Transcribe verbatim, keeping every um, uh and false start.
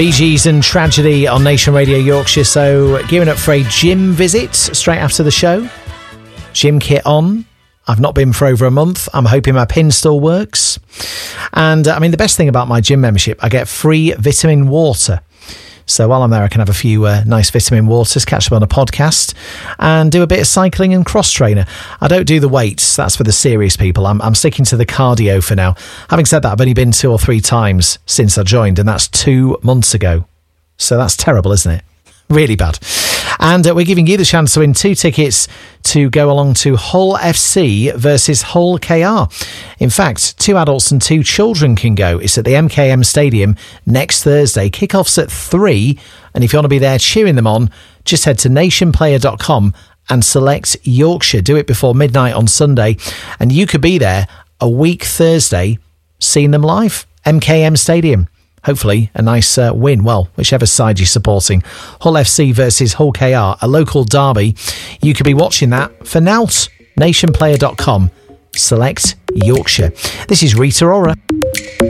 Bee Gees and Tragedy on Nation Radio Yorkshire. So gearing up for a gym visit straight after the show. Gym kit on. I've not been for over a month. I'm hoping my pin still works. And uh, I mean, the best thing about my gym membership, I get free vitamin water. So while I'm there, I can have a few uh, nice vitamin waters, catch them on a podcast, and do a bit of cycling and cross-trainer. I don't do the weights. That's for the serious people. I'm, I'm sticking to the cardio for now. Having said that, I've only been two or three times since I joined, and that's two months ago. So that's terrible, isn't it? Really bad. And uh, we're giving you the chance to win two tickets to go along to Hull F C versus Hull K R. In fact, two adults and two children can go. It's at the M K M Stadium next Thursday. Kickoff's at three. And if you want to be there cheering them on, just head to nation player dot com and select Yorkshire. Do it before midnight on Sunday. And you could be there a week Thursday seeing them live. M K M Stadium. Hopefully a nice uh, win. Well, whichever side you're supporting. Hull F C versus Hull K R, a local derby. You could be watching that for Nout. nation player dot com. Select Yorkshire. This is Rita Ora.